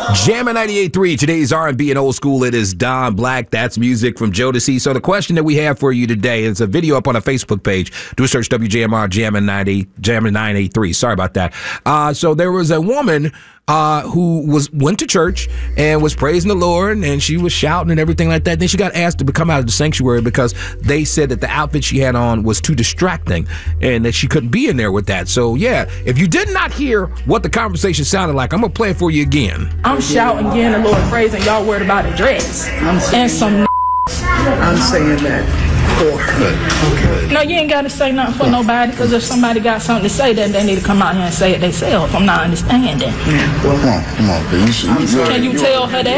Jammin' 98.3, today's R&B and old school. It is Don Black. That's music from Jodeci. So the question that we have for you today is a video up on our Facebook page. Do a search WJMR Jammin' 983. Sorry about that. So there was a woman who went to church and was praising the Lord, and she was shouting and everything like that. Then she got asked to come out of the sanctuary because they said that the outfit she had on was too distracting and that she couldn't be in there with that. So yeah, if you did not hear what the conversation sounded like, I'm gonna play it for you again. I'm shouting, getting the Lord praise, and y'all worried about a dress and some. I'm saying that for her. Okay. No, you ain't got to say nothing for nobody, because if somebody got something to say, then they need to come out here and say it themselves. I'm not understanding. Yeah, well, come on, please. Can you tell her that?